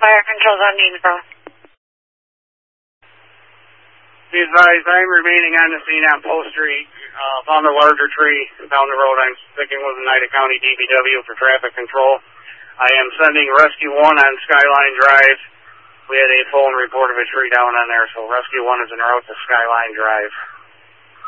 Fire control's on Needville. Be advised, I'm remaining on the scene on Post Street. Found a larger tree down the road. I'm sticking with the Oneida County DPW for traffic control. I am sending Rescue 1 on Skyline Drive. We had a phone report of a tree down on there, so Rescue 1 is en route to Skyline Drive.